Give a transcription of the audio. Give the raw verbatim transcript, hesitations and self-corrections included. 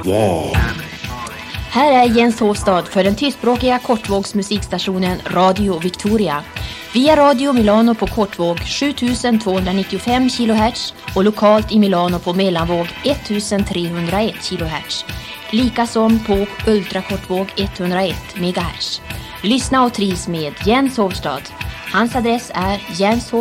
Wow. Här är Jens Hovstad för den tyskspråkiga kortvågsmusikstationen Radio Victoria. Via Radio Milano på kortvåg sjutusen tvåhundranittiofem kilohertz och lokalt i Milano på mellanvåg ettusentrehundraett kilohertz. Likasom på ultrakortvåg etthundraett megahertz. Lyssna och trivs med Jens Hovstad. Hans adress är Jens